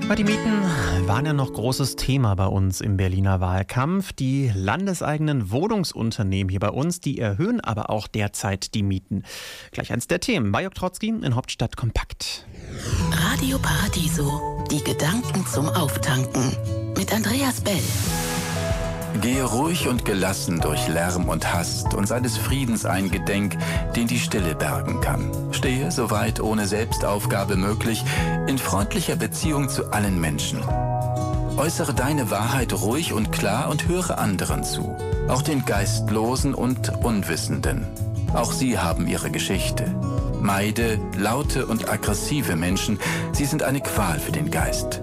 Die Mieten waren ja noch großes Thema bei uns im Berliner Wahlkampf. Die landeseigenen Wohnungsunternehmen hier bei uns, die erhöhen aber auch derzeit die Mieten. Gleich eins der Themen bei Jörg Trotzki in Hauptstadt Kompakt. Radio Paradiso, die Gedanken zum Auftanken mit Andreas Bell. Gehe ruhig und gelassen durch Lärm und Hast und sei des Friedens eingedenk, den die Stille bergen kann. Stehe, soweit ohne Selbstaufgabe möglich, in freundlicher Beziehung zu allen Menschen. Äußere deine Wahrheit ruhig und klar und höre anderen zu, auch den Geistlosen und Unwissenden. Auch sie haben ihre Geschichte. Meide laute und aggressive Menschen, sie sind eine Qual für den Geist.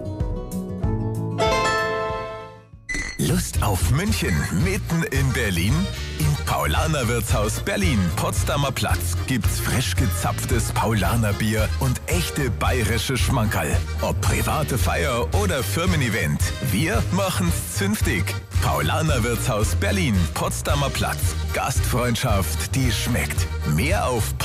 Lust auf München, mitten in Berlin? Im Paulaner-Wirtshaus Berlin, Potsdamer Platz, gibt's frisch gezapftes Paulaner-Bier und echte bayerische Schmankerl. Ob private Feier oder Firmen-Event, wir machen's zünftig. Paulaner-Wirtshaus Berlin, Potsdamer Platz. Gastfreundschaft, die schmeckt. Mehr auf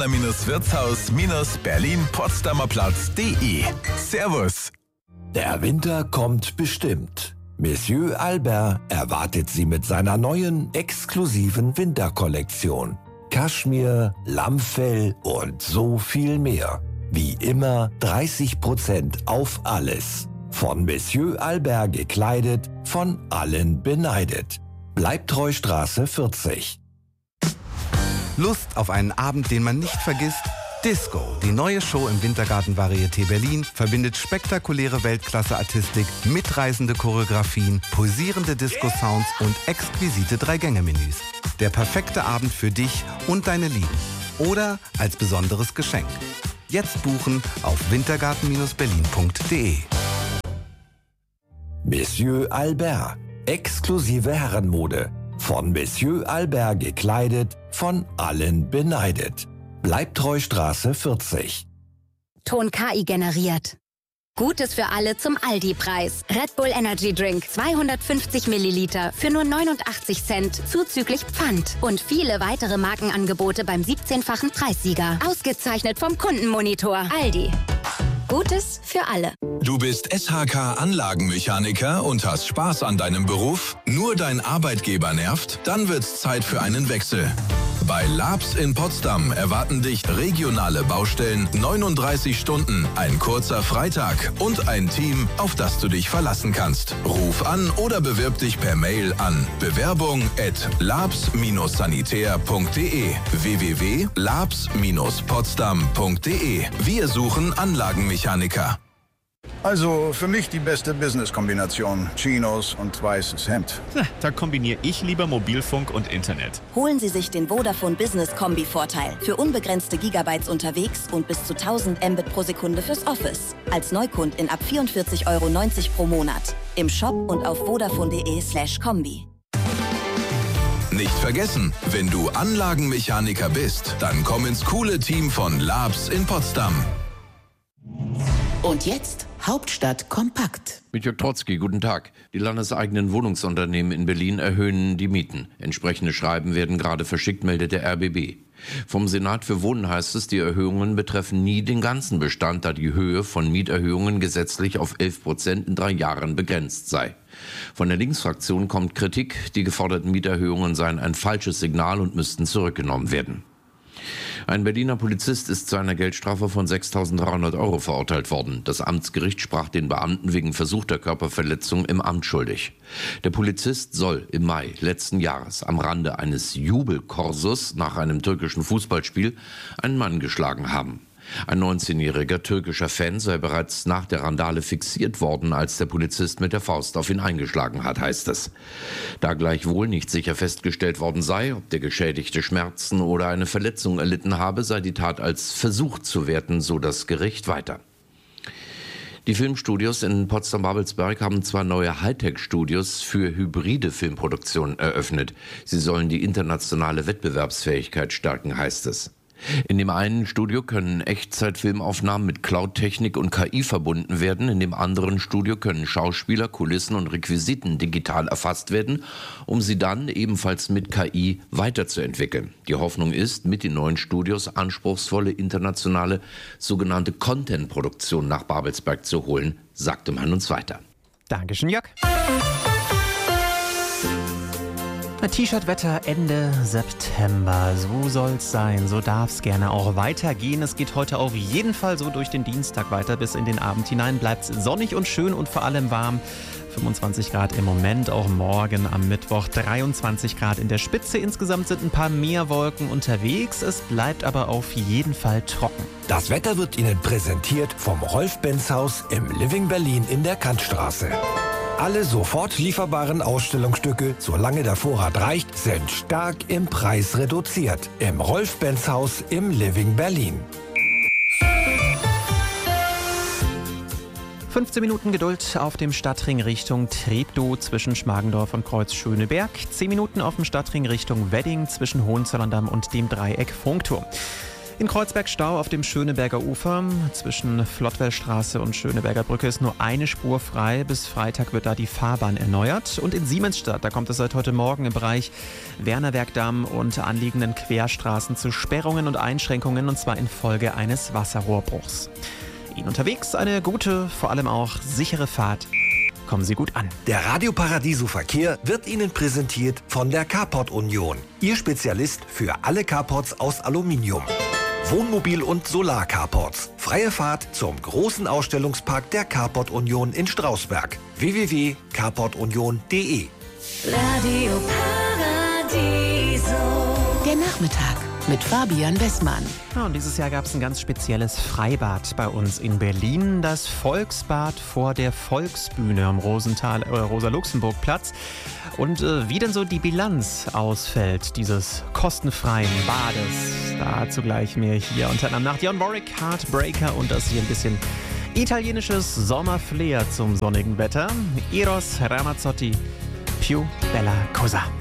paulaner-wirtshaus-berlin-potsdamerplatz.de. Servus! Der Winter kommt bestimmt. Monsieur Albert erwartet Sie mit seiner neuen, exklusiven Winterkollektion. Kaschmir, Lammfell und so viel mehr. Wie immer 30% auf alles. Von Monsieur Albert gekleidet, von allen beneidet. Bleibtreustraße 40. Lust auf einen Abend, den man nicht vergisst? Disco, die neue Show im Wintergarten Varieté Berlin, verbindet spektakuläre Weltklasse-Artistik, mitreißende Choreografien, pulsierende Disco-Sounds und exquisite 3-Gänge-Menüs. Der perfekte Abend für dich und deine Lieben. Oder als besonderes Geschenk. Jetzt buchen auf wintergarten-berlin.de. Monsieur Albert, exklusive Herrenmode. Von Monsieur Albert gekleidet, von allen beneidet. Bleibtreustraße 40. Ton KI generiert. Gutes für alle zum Aldi-Preis. Red Bull Energy Drink 250 Milliliter für nur 89 Cent zuzüglich Pfand. Und viele weitere Markenangebote beim 17-fachen Preissieger. Ausgezeichnet vom Kundenmonitor. Aldi. Gutes für alle. Du bist SHK-Anlagenmechaniker und hast Spaß an deinem Beruf? Nur dein Arbeitgeber nervt? Dann wird's Zeit für einen Wechsel. Bei Labs in Potsdam erwarten dich regionale Baustellen, 39 Stunden, ein kurzer Freitag und ein Team, auf das du dich verlassen kannst. Ruf an oder bewirb dich per Mail an bewerbung@labs-sanitär.de www.labs-potsdam.de. Wir suchen Anlagenmechaniker. Also für mich die beste Business-Kombination. Chinos und weißes Hemd. Da kombiniere ich lieber Mobilfunk und Internet. Holen Sie sich den Vodafone Business Kombi-Vorteil. Für unbegrenzte Gigabytes unterwegs und bis zu 1000 Mbit pro Sekunde fürs Office. Als Neukundin ab 44,90 € pro Monat. Im Shop und auf vodafone.de/kombi. Nicht vergessen, wenn du Anlagenmechaniker bist, dann komm ins coole Team von Labs in Potsdam. Und jetzt Hauptstadt kompakt. Mit Jörg Trotzki, guten Tag. Die landeseigenen Wohnungsunternehmen in Berlin erhöhen die Mieten. Entsprechende Schreiben werden gerade verschickt, meldet der RBB. Vom Senat für Wohnen heißt es, die Erhöhungen betreffen nie den ganzen Bestand, da die Höhe von Mieterhöhungen gesetzlich auf 11% in 3 Jahren begrenzt sei. Von der Linksfraktion kommt Kritik, die geforderten Mieterhöhungen seien ein falsches Signal und müssten zurückgenommen werden. Ein Berliner Polizist ist zu einer Geldstrafe von 6.300 € verurteilt worden. Das Amtsgericht sprach den Beamten wegen versuchter Körperverletzung im Amt schuldig. Der Polizist soll im Mai letzten Jahres am Rande eines Jubelkorsos nach einem türkischen Fußballspiel einen Mann geschlagen haben. Ein 19-jähriger türkischer Fan sei bereits nach der Randale fixiert worden, als der Polizist mit der Faust auf ihn eingeschlagen hat, heißt es. Da gleichwohl nicht sicher festgestellt worden sei, ob der Geschädigte Schmerzen oder eine Verletzung erlitten habe, sei die Tat als Versuch zu werten, so das Gericht weiter. Die Filmstudios in Potsdam-Babelsberg haben 2 neue Hightech-Studios für hybride Filmproduktion eröffnet. Sie sollen die internationale Wettbewerbsfähigkeit stärken, heißt es. In dem einen Studio können Echtzeitfilmaufnahmen mit Cloud-Technik und KI verbunden werden. In dem anderen Studio können Schauspieler, Kulissen und Requisiten digital erfasst werden, um sie dann ebenfalls mit KI weiterzuentwickeln. Die Hoffnung ist, mit den neuen Studios anspruchsvolle internationale sogenannte Content-Produktion nach Babelsberg zu holen, sagte man uns weiter. Dankeschön, Jörg. T-Shirt-Wetter Ende September. So soll's sein, so darf's gerne auch weitergehen. Es geht heute auf jeden Fall so durch den Dienstag weiter. Bis in den Abend hinein bleibt's sonnig und schön und vor allem warm. 25 Grad im Moment, auch morgen am Mittwoch 23 Grad in der Spitze. Insgesamt sind ein paar mehr Wolken unterwegs. Es bleibt aber auf jeden Fall trocken. Das Wetter wird Ihnen präsentiert vom Rolf-Benz-Haus im Living Berlin in der Kantstraße. Alle sofort lieferbaren Ausstellungsstücke, solange der Vorrat reicht, sind stark im Preis reduziert. Im Rolf-Benz-Haus im Living Berlin. 15 Minuten Geduld auf dem Stadtring Richtung Treptow zwischen Schmargendorf und Kreuz-Schöneberg. 10 Minuten auf dem Stadtring Richtung Wedding zwischen Hohenzollern-Damm und dem Dreieck Funkturm. In Kreuzberg Stau auf dem Schöneberger Ufer. Zwischen Flottwellstraße und Schöneberger Brücke ist nur eine Spur frei. Bis Freitag wird da die Fahrbahn erneuert. Und in Siemensstadt, da kommt es seit heute Morgen im Bereich Wernerbergdamm und anliegenden Querstraßen zu Sperrungen und Einschränkungen, und zwar infolge eines Wasserrohrbruchs. Ihnen unterwegs eine gute, vor allem auch sichere Fahrt. Kommen Sie gut an. Der Radio Paradiso Verkehr wird Ihnen präsentiert von der Carport Union. Ihr Spezialist für alle Carports aus Aluminium. Wohnmobil- und Solar-Carports. Freie Fahrt zum großen Ausstellungspark der Carport Union in Strausberg. www.carportunion.de. Radio Paradiso. Der Nachmittag mit Fabian Westmann. Ja, und dieses Jahr gab es ein ganz spezielles Freibad bei uns in Berlin. Das Volksbad vor der Volksbühne am Rosa-Luxemburg-Platz. Und wie denn so die Bilanz ausfällt dieses kostenfreien Bades, dazu gleich mehr hier unter anderem nach Dionne Warwick, Heartbreaker und das hier ein bisschen italienisches Sommerflair zum sonnigen Wetter. Eros Ramazzotti, Più bella cosa.